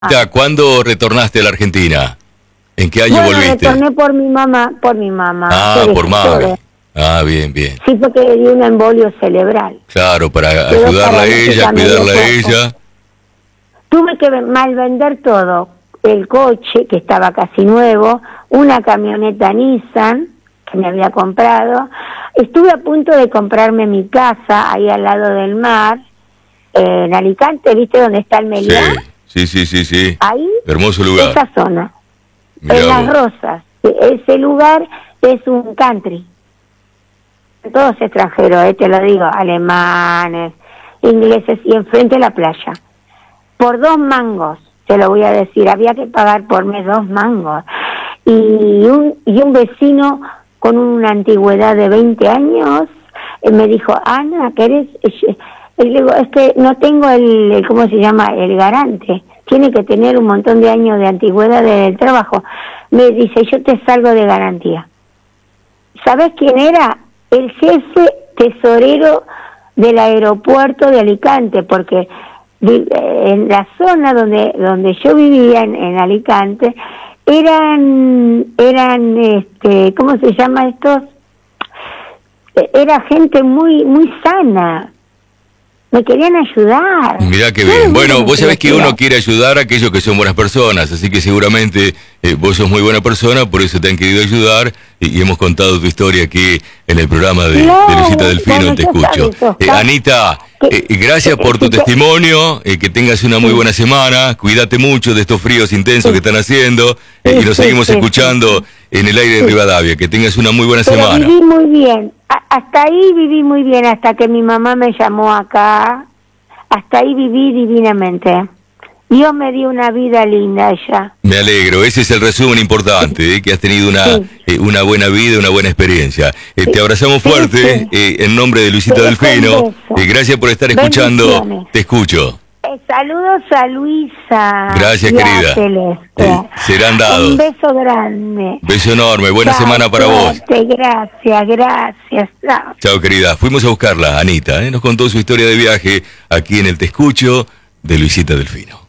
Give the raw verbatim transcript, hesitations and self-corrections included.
Ya, ¿cuándo retornaste a la Argentina? ¿En qué año bueno, volviste? retorné por mi mamá, por mi mamá. Ah, que por dejé mami. todo. Ah, bien, bien. Sí, porque le di un embolio cerebral. Claro, para Quedó ayudarla a ella, paralítica medio cuidarla a cuerpo. ella. Tuve que mal vender todo. El coche, que estaba casi nuevo, una camioneta Nissan, que me había comprado. Estuve a punto de comprarme mi casa, ahí al lado del mar, eh, en Alicante, ¿viste dónde está el Meliá? Sí, sí, sí, sí, sí. Ahí, Hermoso lugar. esa zona. Mirá en Las vos. Rosas. Ese lugar es un country. Todos extranjeros, eh, te lo digo, alemanes, ingleses, y enfrente la playa. Por dos mangos, te lo voy a decir, había que pagar por mes dos mangos. Y un, y un vecino con una antigüedad de veinte años eh, me dijo, Ana, ¿querés? Y le digo, es que no tengo el, el, ¿cómo se llama? El garante. Tiene que tener un montón de años de antigüedad del trabajo. Me dice, yo te salgo de garantía. ¿Sabés quién era? El jefe tesorero del aeropuerto de Alicante, porque en la zona donde donde yo vivía, en, en Alicante, eran, eran este, ¿cómo se llama estos? Era gente muy, muy sana. Me querían ayudar. Mirá qué Todo el bien. mundo Bueno, me vos sabés que quería. uno quiere ayudar a aquellos que son buenas personas, así que seguramente eh, vos sos muy buena persona, por eso te han querido ayudar y, y hemos contado tu historia aquí en el programa de, Claro, de Luisita Delfino, bueno, Te ya Escucho. sabes, Oscar, Eh, Anita, que- eh, gracias que- por tu que- testimonio, eh, que tengas una muy Sí. buena semana, cuídate mucho de estos fríos intensos Sí. que están haciendo eh, Sí, y nos sí, seguimos sí, escuchando sí, en el aire de Sí. Rivadavia, que tengas una muy buena Pero semana. viví muy bien. A- hasta ahí viví muy bien, hasta que mi mamá me llamó acá. Hasta ahí viví divinamente. Dios me dio una vida linda ella. Me alegro, ese es el resumen importante, eh, que has tenido una, Sí. eh, una buena vida, una buena experiencia. Eh, Sí. Te abrazamos Sí, fuerte sí. eh, en nombre de Luisita Te dejo Delfino. un beso. Eh, gracias por estar escuchando. Bendiciones. Te escucho. Eh, saludos a Luisa. Gracias, y a querida. Celeste. Eh, serán dados. Un beso grande. Beso enorme, buena Chao, semana para vos. suerte, Gracias, gracias. Chao. Chao, querida. Fuimos a buscarla, Anita. eh, Nos contó su historia de viaje aquí en el Te Escucho de Luisita Delfino.